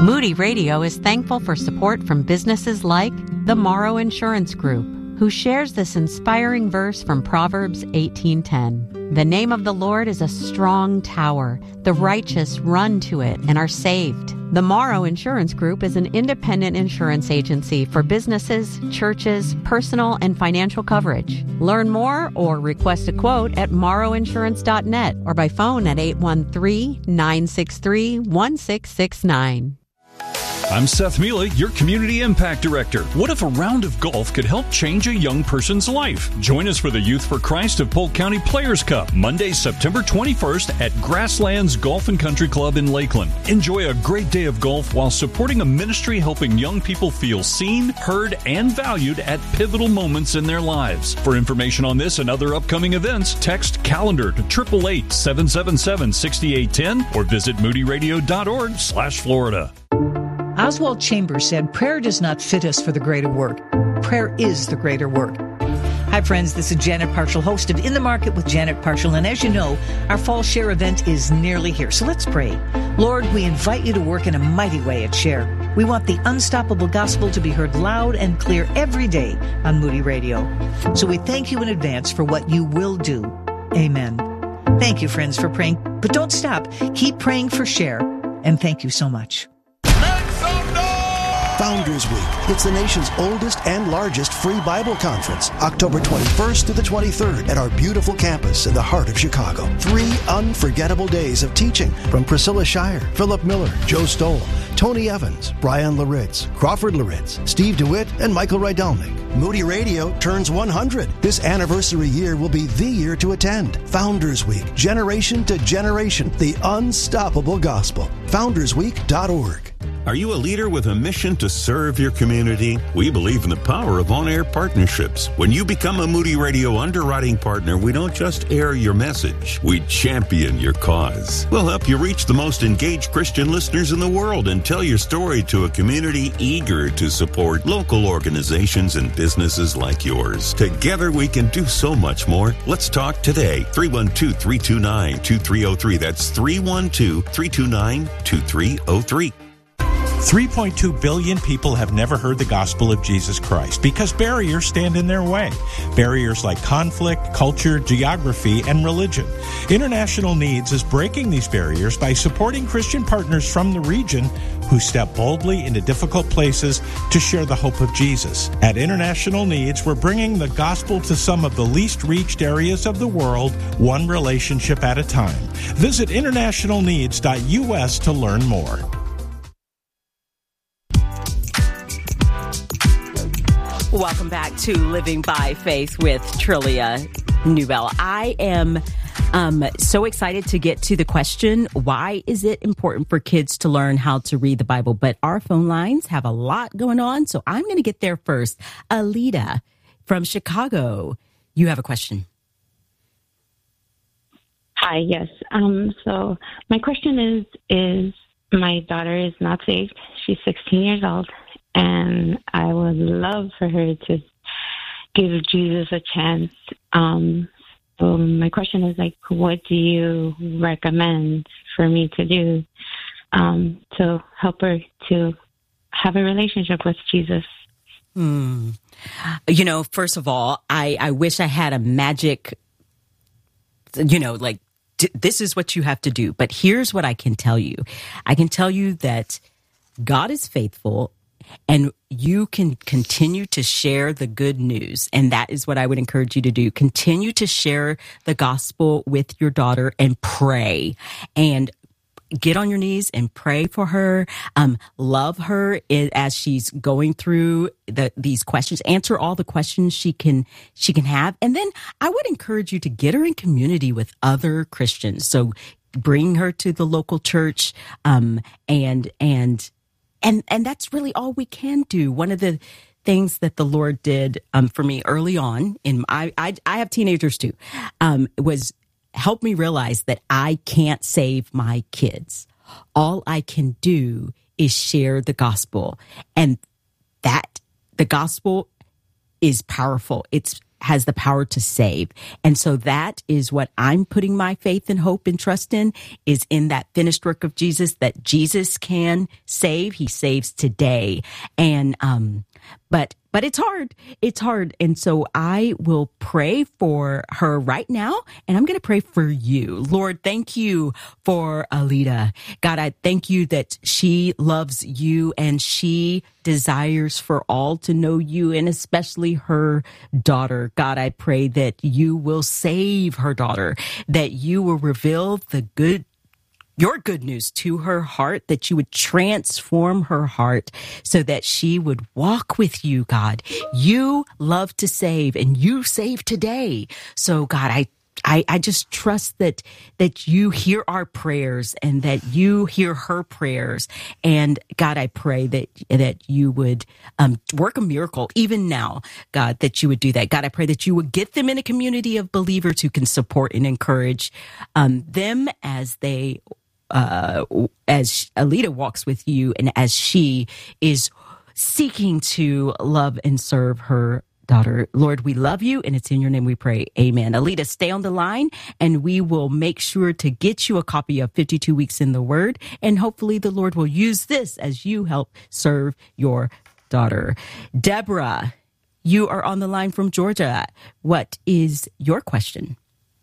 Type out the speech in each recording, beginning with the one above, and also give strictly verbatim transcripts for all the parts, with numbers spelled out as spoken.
Moody Radio is thankful for support from businesses like the Morrow Insurance Group, who shares this inspiring verse from Proverbs eighteen ten. The name of the Lord is a strong tower. The righteous run to it and are saved. The Morrow Insurance Group is an independent insurance agency for businesses, churches, personal, and financial coverage. Learn more or request a quote at morrow insurance dot net or by phone at eight one three, nine six three, one six six nine. I'm Seth Mila, your Community Impact Director. What if a round of golf could help change a young person's life? Join us for the Youth for Christ of Polk County Players Cup, Monday, September twenty-first at Grasslands Golf and Country Club in Lakeland. Enjoy a great day of golf while supporting a ministry helping young people feel seen, heard, and valued at pivotal moments in their lives. For information on this and other upcoming events, text calendar to eight eight eight, seven seven seven, six eight one zero or visit moody radio dot org slash Florida. Oswald Chambers said, "Prayer does not fit us for the greater work. Prayer is the greater work." Hi, friends. This is Janet Parshall, host of In the Market with Janet Parshall. And as you know, our Fall Share event is nearly here. So let's pray. Lord, we invite you to work in a mighty way at Share. We want the unstoppable gospel to be heard loud and clear every day on Moody Radio. So we thank you in advance for what you will do. Amen. Thank you, friends, for praying. But don't stop. Keep praying for Share. And thank you so much. Founders Week. It's the nation's oldest and largest free Bible conference, October twenty-first through the twenty-third at our beautiful campus in the heart of Chicago. Three unforgettable days of teaching from Priscilla Shire, Philip Miller, Joe Stoll, Tony Evans, Brian Laritz, Crawford Laritz, Steve DeWitt, and Michael Rydelnik. Moody Radio turns one hundred. This anniversary year will be the year to attend. Founders Week, generation to generation, the unstoppable gospel. founders week dot org. Are you a leader with a mission to serve your community? We believe in the power of on-air partnerships. When you become a Moody Radio underwriting partner, we don't just air your message, we champion your cause. We'll help you reach the most engaged Christian listeners in the world and tell your story to a community eager to support local organizations and businesses like yours. Together we can do so much more. Let's talk today. three one two, three two nine, two three zero three. That's three one two, three two nine, two three zero three. three point two billion people have never heard the gospel of Jesus Christ because barriers stand in their way. Barriers like conflict, culture, geography, and religion. International Needs is breaking these barriers by supporting Christian partners from the region who step boldly into difficult places to share the hope of Jesus. At International Needs, we're bringing the gospel to some of the least reached areas of the world, one relationship at a time. Visit international needs dot U S to learn more. Welcome back to Living by Faith with Trillia Newbell. I am um, so excited to get to the question, why is it important for kids to learn how to read the Bible? But our phone lines have a lot going on, so I'm going to get there first. Alita from Chicago, you have a question. Hi, yes. Um, so my question is, is my daughter is not saved. She's sixteen years old. And I would love for her to give Jesus a chance. Um, so my question is, like, what do you recommend for me to do um, to help her to have a relationship with Jesus? Hmm. You know, first of all, I, I wish I had a magic, you know, like, d- this is what you have to do. But here's what I can tell you. I can tell you that God is faithful. And you can continue to share the good news. And that is what I would encourage you to do. Continue to share the gospel with your daughter and pray. And get on your knees and pray for her. Um, love her as she's going through the, these questions. Answer all the questions she can she can have. And then I would encourage you to get her in community with other Christians. So bring her to the local church um, and and. And and that's really all we can do. One of the things that the Lord did um, for me early on, in I, I I have teenagers too, um, was help me realize that I can't save my kids. All I can do is share the gospel, and that the gospel is powerful. It's has the power to save. And so that is what I'm putting my faith and hope and trust in, is in that finished work of Jesus, that Jesus can save. He saves today. And, um, but, but it's hard. It's hard. And so I will pray for her right now, and I'm going to pray for you. Lord, thank you for Alita. God, I thank you that she loves you and she desires for all to know you, and especially her daughter. God, I pray that you will save her daughter, that you will reveal the good your good news to her heart, that you would transform her heart so that she would walk with you, God. You love to save, and you save today. So, God, I I, I just trust that that you hear our prayers and that you hear her prayers. And God, I pray that that you would um, work a miracle even now, God, that you would do that. God, I pray that you would get them in a community of believers who can support and encourage um, them as they Uh, as Alita walks with you and as she is seeking to love and serve her daughter. Lord, we love you, and it's in your name we pray. Amen. Alita, stay on the line, and we will make sure to get you a copy of fifty-two Weeks in the Word, and hopefully the Lord will use this as you help serve your daughter. Deborah, you are on the line from Georgia. What is your question?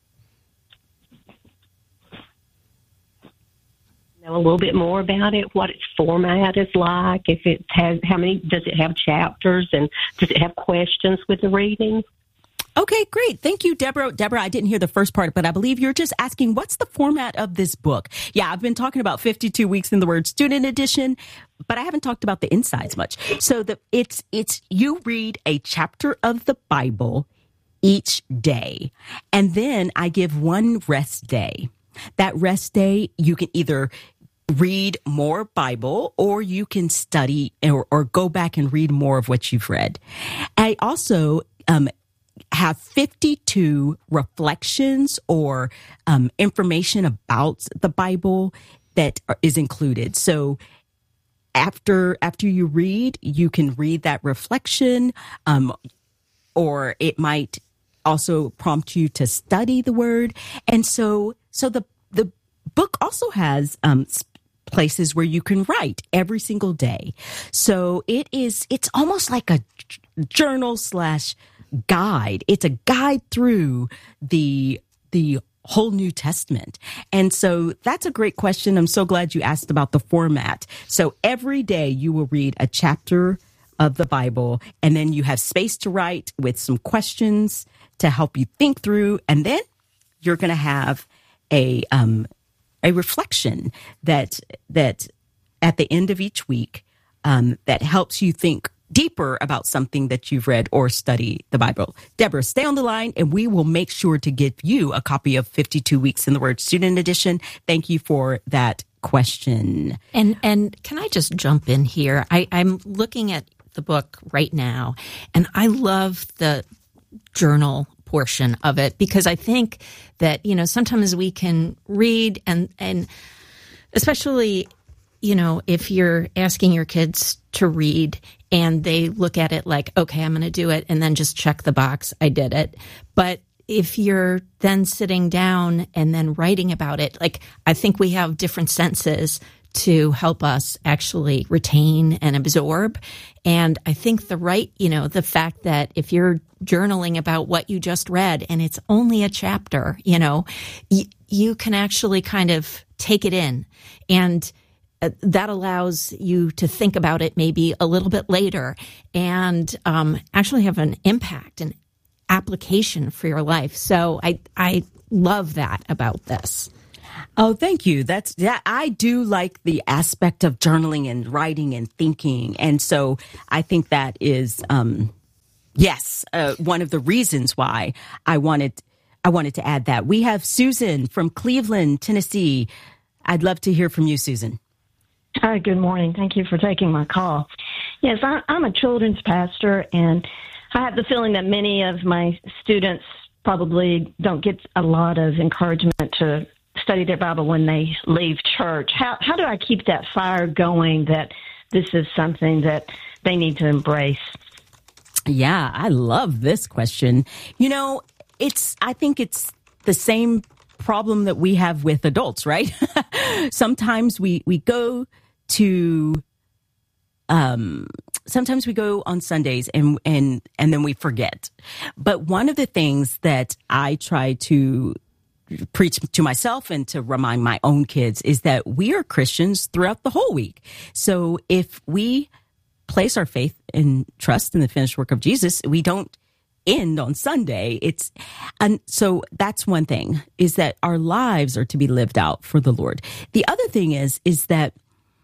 Know a little bit more about it, what its format is like, if it has, how many, does it have chapters, and does it have questions with the reading? Okay, great. Thank you, Deborah. Deborah, I didn't hear the first part, but I believe you're just asking, what's the format of this book? Yeah, I've been talking about fifty-two Weeks in the Word Student Edition, but I haven't talked about the insides much. So the, it's, it's, you read a chapter of the Bible each day, and then I give one rest day. That rest day, you can either read more Bible or you can study or, or go back and read more of what you've read. I also um, have fifty-two reflections or um, information about the Bible that is included. So after after you read, you can read that reflection, um, or it might also prompt you to study the Word. And so So the the book also has um, places where you can write every single day. So it is it's almost like a journal slash guide. It's a guide through the the whole New Testament. And so that's a great question. I'm so glad you asked about the format. So every day you will read a chapter of the Bible, and then you have space to write with some questions to help you think through, and then you're going to have a um, a reflection that that at the end of each week um, that helps you think deeper about something that you've read or study the Bible. Deborah, stay on the line, and we will make sure to give you a copy of fifty-two Weeks in the Word Student Edition. Thank you for that question. And and can I just jump in here? I, I'm looking at the book right now, and I love the journal portion of it, because I think that, you know, sometimes we can read and, and especially, you know, if you're asking your kids to read and they look at it like, okay, I'm going to do it, and then just check the box, I did it. But if you're then sitting down and then writing about it, like, I think we have different senses to help us actually retain and absorb. And I think the right, you know, the fact that if you're journaling about what you just read and it's only a chapter, you know, y- you can actually kind of take it in. And uh, that allows you to think about it maybe a little bit later and um, actually have an impact and application for your life. So I, I love that about this. Oh, thank you. That's yeah. I do like the aspect of journaling and writing and thinking, and so I think that is, um, yes, uh, one of the reasons why I wanted I wanted to add that. We have Susan from Cleveland, Tennessee. I'd love to hear from you, Susan. Hi, good morning. Thank you for taking my call. Yes, I, I'm a children's pastor, and I have the feeling that many of my students probably don't get a lot of encouragement to study their Bible when they leave church. How how do I keep that fire going that this is something that they need to embrace? Yeah, I love this question. You know, it's, I think it's the same problem that we have with adults, right? Sometimes we, we go to, um, sometimes we go on Sundays and, and, and then we forget. But one of the things that I try to preach to myself and to remind my own kids is that we are Christians throughout the whole week. So if we place our faith and trust in the finished work of Jesus, we don't end on Sunday. It's, and so that's one thing, is that our lives are to be lived out for the Lord. The other thing is, is that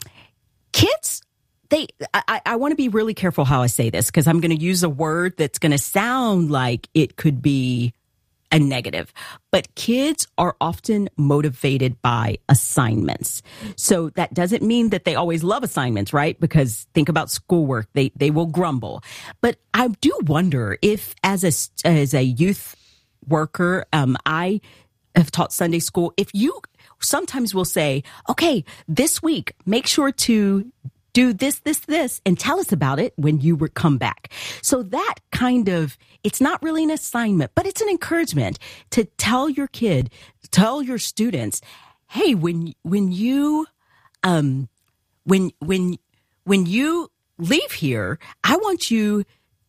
kids, they, I, I want to be really careful how I say this, because I'm going to use a word that's going to sound like it could be a negative, but kids are often motivated by assignments. So that doesn't mean that they always love assignments, right? Because think about schoolwork, they, they will grumble. But I do wonder if as a, as a youth worker, um, I have taught Sunday school. If you sometimes will say, okay, this week, make sure to do this, this, this, and tell us about it when you come back. So that kind of, it's not really an assignment, but it's an encouragement to tell your kid, tell your students, hey, when, when you, um, when, when, when you leave here, I want you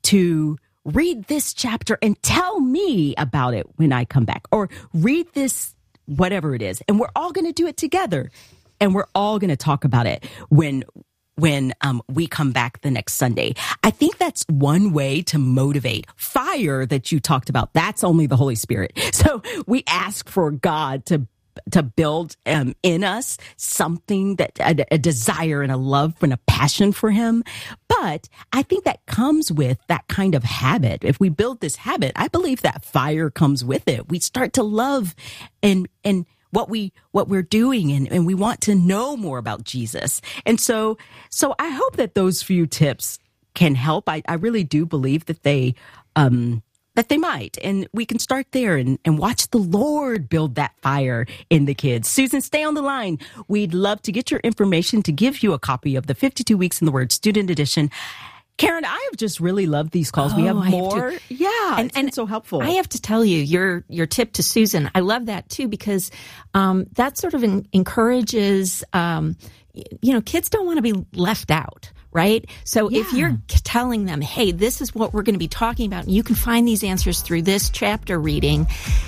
to read this chapter and tell me about it when I come back, or read this, whatever it is. And we're all going to do it together. And we're all going to talk about it when when um, we come back the next Sunday. I think that's one way to motivate. Fire that you talked about, that's only the Holy Spirit. So we ask for God to to build um, in us something that a, a desire and a love and a passion for Him. But I think that comes with that kind of habit. If we build this habit, I believe that fire comes with it. We start to love and and what we, what we're doing, and, and we want to know more about Jesus. And so, so I hope that those few tips can help. I, I really do believe that they, um, that they might. And we can start there and, and watch the Lord build that fire in the kids. Susan, stay on the line. We'd love to get your information to give you a copy of the fifty-two Weeks in the Word Student Edition. Karen, I have just really loved these calls. Oh, we have more. Have yeah, and, it's been and so helpful. I have to tell you, your your tip to Susan, I love that too, because um, that sort of in, encourages, um, you know, kids don't want to be left out, right? So yeah. If you're telling them, hey, this is what we're going to be talking about, and you can find these answers through this chapter reading,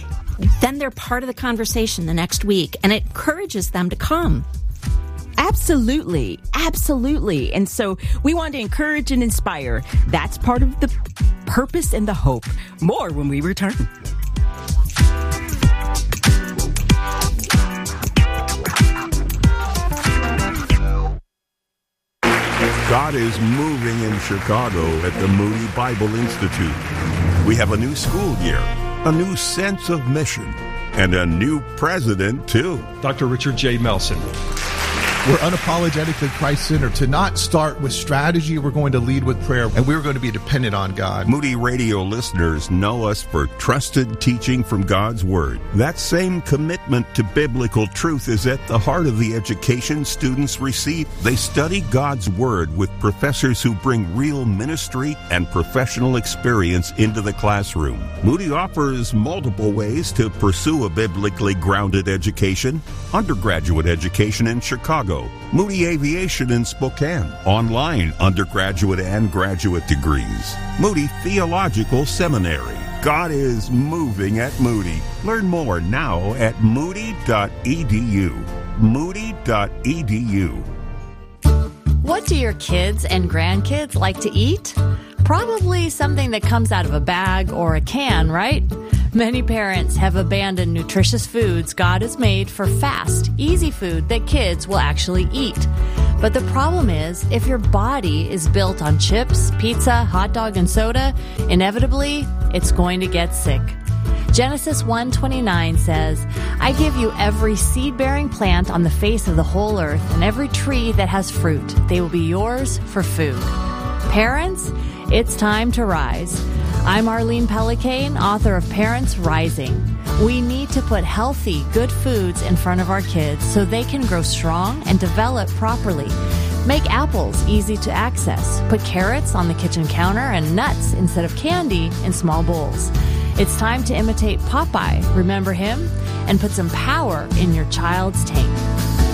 then they're part of the conversation the next week, and it encourages them to come. Absolutely. Absolutely. And so we want to encourage and inspire. That's part of the purpose and the hope. More when we return. God is moving in Chicago at the Moody Bible Institute. We have a new school year, a new sense of mission, and a new president, too. Doctor Richard J. Melson. We're unapologetically Christ-centered. To not start with strategy, we're going to lead with prayer, and we're going to be dependent on God. Moody Radio listeners know us for trusted teaching from God's Word. That same commitment to biblical truth is at the heart of the education students receive. They study God's Word with professors who bring real ministry and professional experience into the classroom. Moody offers multiple ways to pursue a biblically grounded education. Undergraduate education in Chicago, Moody Aviation in Spokane, online undergraduate and graduate degrees, Moody Theological Seminary. God is moving at Moody. Learn more now at moody dot e d u. moody dot e d u. What do your kids and grandkids like to eat? Probably something that comes out of a bag or a can, right? Many parents have abandoned nutritious foods God has made for fast, easy food that kids will actually eat. But the problem is, if your body is built on chips, pizza, hot dog, and soda, inevitably, it's going to get sick. Genesis one twenty-nine says, I give you every seed-bearing plant on the face of the whole earth and every tree that has fruit. They will be yours for food. Parents, it's time to rise. I'm Arlene Pellicane, author of Parents Rising. We need to put healthy, good foods in front of our kids so they can grow strong and develop properly. Make apples easy to access. Put carrots on the kitchen counter and nuts instead of candy in small bowls. It's time to imitate Popeye, remember him? And put some power in your child's tank.